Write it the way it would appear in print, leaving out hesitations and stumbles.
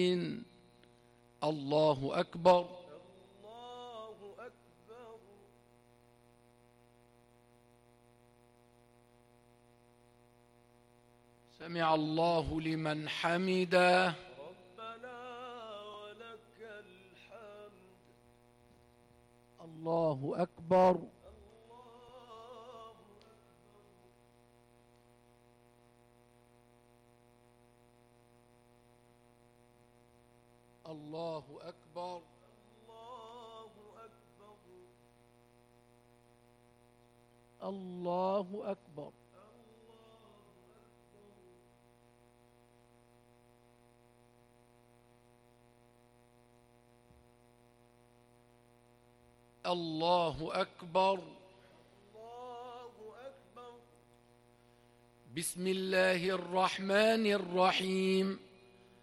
الله أكبر. الله أكبر. سمع الله لمن حمده. ربنا ولك الحمد. الله أكبر. الله أكبر. الله أكبر. الله أكبر. الله أكبر. الله أكبر. بسم الله الرحمن الرحيم.